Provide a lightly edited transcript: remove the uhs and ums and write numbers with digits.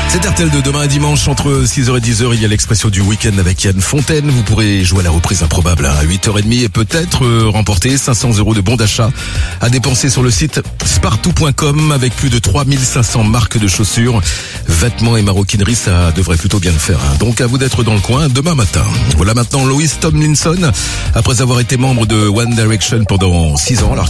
C'est RTL de demain à dimanche entre 6h et 10h. Il y a l'expression du week-end avec Yann Fontaine. Vous pourrez jouer à la reprise improbable à 8h30 et peut-être remporter 500 € de bons d'achat à dépenser sur le site spartou.com avec plus de 3500 marques de chaussures, vêtements et maroquinerie. Ça devrait plutôt bien le faire. Donc à vous d'être dans le coin demain matin. Voilà maintenant Louis Tomlinson. Après avoir été membre de One Direction pendant 6 ans. Alors,